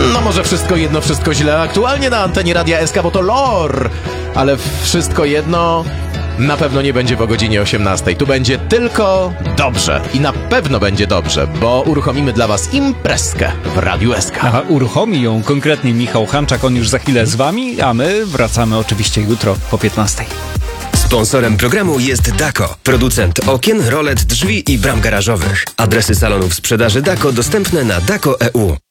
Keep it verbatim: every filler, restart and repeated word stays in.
No może wszystko jedno, wszystko źle. Aktualnie na antenie Radia S K, bo to lore. Ale wszystko jedno na pewno nie będzie po godzinie osiemnastej. Tu będzie tylko dobrze. I na pewno będzie dobrze, bo uruchomimy dla was imprezkę w Radiu S K. A uruchomi ją konkretnie Michał Hanczak, on już za chwilę z wami, a my wracamy oczywiście jutro po piętnastej. Sponsorem programu jest Dako, producent okien, rolet, drzwi i bram garażowych. Adresy salonów sprzedaży Dako dostępne na dako kropka e u.